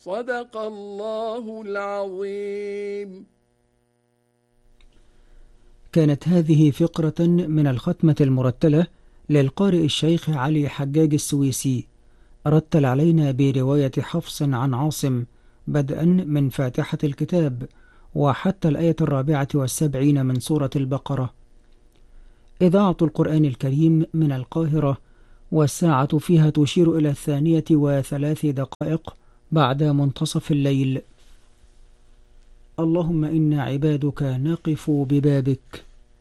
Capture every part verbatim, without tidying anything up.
صدق الله العظيم. كانت هذه فقرة من الختمة المرتلة للقارئ الشيخ علي حجاج السويسي، رتل علينا برواية حفص عن عاصم بدءا من فاتحة الكتاب وحتى الآية الرابعة والسبعين من سورة البقرة. إذاعة القرآن الكريم من القاهرة، والساعة فيها تشير إلى الثانية وثلاث دقائق بعد منتصف الليل. اللهم إنا عبادك نقف ببابك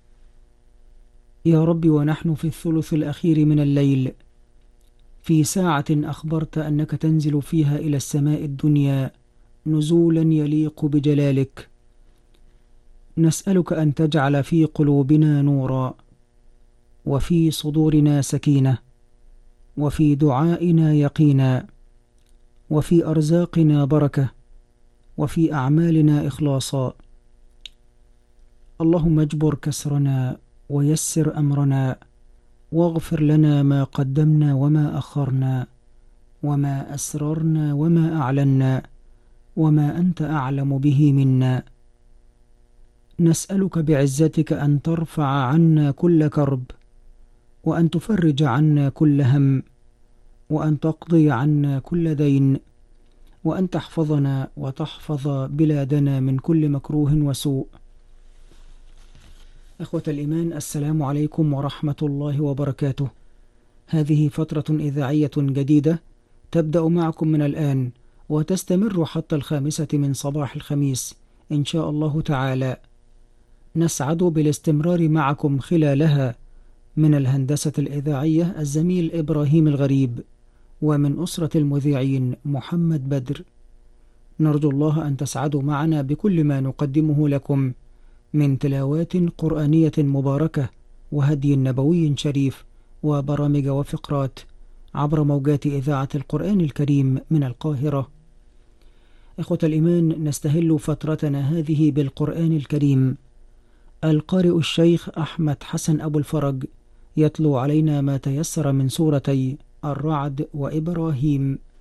يا رب، ونحن في الثلث الأخير من الليل، في ساعة أخبرت أنك تنزل فيها إلى السماء الدنيا نزولا يليق بجلالك. نسألك أن تجعل في قلوبنا نورا، وفي صدورنا سكينة، وفي دعائنا يقينا، وفي أرزاقنا بركة، وفي أعمالنا إخلاصا. اللهم اجبر كسرنا ويسر أمرنا، واغفر لنا ما قدمنا وما أخرنا، وما أسررنا وما أعلنا، وما أنت أعلم به منا. نسألك بعزتك أن ترفع عنا كل كرب، وأن تفرج عنا كل هم، وأن تقضي عنا كل دين، وأن تحفظنا وتحفظ بلادنا من كل مكروه وسوء. أخوة الإيمان، السلام عليكم ورحمة الله وبركاته. هذه فترة إذاعية جديدة تبدأ معكم من الآن وتستمر حتى الخامسة من صباح الخميس إن شاء الله تعالى. نسعد بالاستمرار معكم خلالها من الهندسة الإذاعية الزميل إبراهيم الغريب، ومن أسرة المذيعين محمد بدر. نرجو الله أن تسعدوا معنا بكل ما نقدمه لكم من تلاوات قرآنية مباركة وهدي نبوي شريف وبرامج وفقرات عبر موجات إذاعة القرآن الكريم من القاهرة. إخوة الإيمان، نستهل فترتنا هذه بالقرآن الكريم. القارئ الشيخ أحمد حسن أبو الفرج يتلو علينا ما تيسر من سورتي الرعد وإبراهيم.